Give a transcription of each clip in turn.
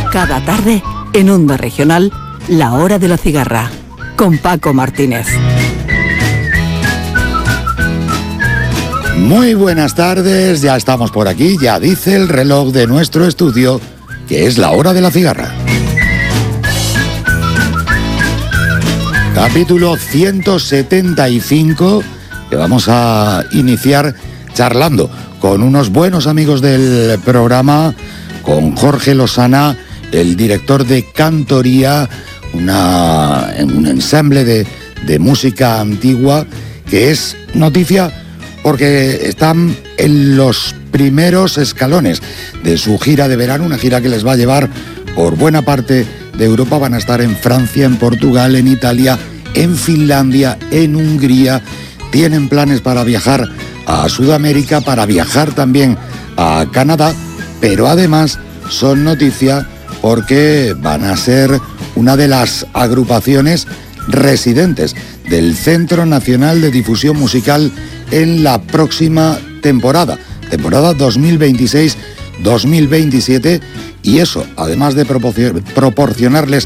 Cada tarde, en Onda Regional, La Hora de la Cigarra, con Paco Martínez. Muy buenas tardes, ya estamos por aquí, ya dice el reloj de nuestro estudio que es la hora de la cigarra. Capítulo 175, que vamos a iniciar charlando con unos buenos amigos del programa, con Jorge Losana, el director de Cantoría, un ensamble de música antigua, que es noticia porque están en los primeros escalones de su gira de verano, una gira que les va a llevar por buena parte de Europa. Van a estar en Francia, en Portugal, en Italia, en Finlandia, en Hungría. Tienen planes para viajar a Sudamérica, para viajar también a Canadá, pero además son noticia porque van a ser una de las agrupaciones residentes del Centro Nacional de Difusión Musical en la próxima temporada 2026-2027, y eso, además de proporcionarles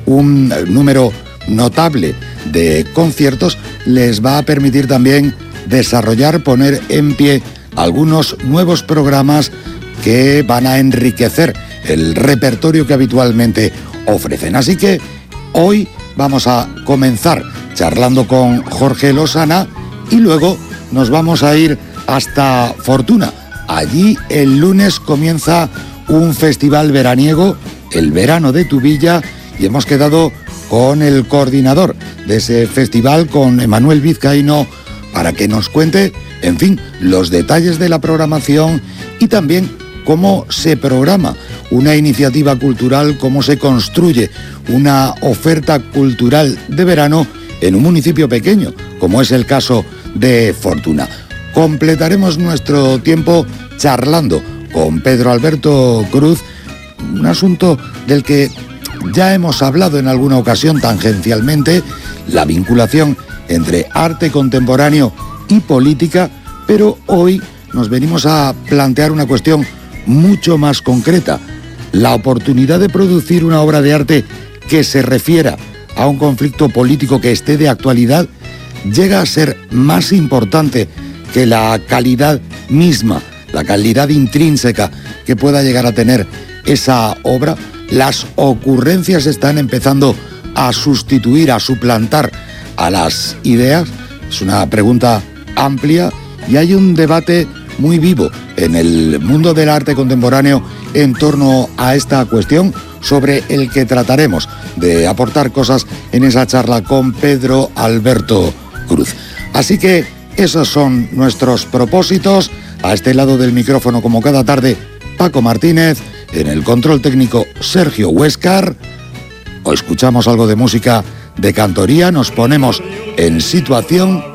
un número notable de conciertos, les va a permitir también desarrollar, poner en pie algunos nuevos programas que van a enriquecer el repertorio que habitualmente ofrecen. Así que hoy vamos a comenzar charlando con Jorge Losana y luego nos vamos a ir hasta Fortuna. Allí el lunes comienza un festival veraniego, el Verano de tu Villa, y hemos quedado con el coordinador de ese festival, con Emanuel Vizcaíno, para que nos cuente, en fin, los detalles de la programación y también cómo se programa una iniciativa cultural, cómo se construye una oferta cultural de verano en un municipio pequeño, como es el caso de Fortuna. Completaremos nuestro tiempo charlando con Pedro Alberto Cruz, un asunto del que ya hemos hablado en alguna ocasión tangencialmente, la vinculación entre arte contemporáneo y política, pero hoy nos venimos a plantear una cuestión mucho más concreta: la oportunidad de producir una obra de arte que se refiera a un conflicto político que esté de actualidad llega a ser más importante que la calidad misma, la calidad intrínseca que pueda llegar a tener esa obra. Las ocurrencias están empezando a sustituir, a suplantar a las ideas. Es una pregunta amplia y hay un debate muy vivo en el mundo del arte contemporáneo en torno a esta cuestión, sobre el que trataremos de aportar cosas en esa charla con Pedro Alberto Cruz. Así que esos son nuestros propósitos. A este lado del micrófono, como cada tarde, Paco Martínez, en el control técnico Sergio Huéscar. O escuchamos algo de música de Cantoría, nos ponemos en situación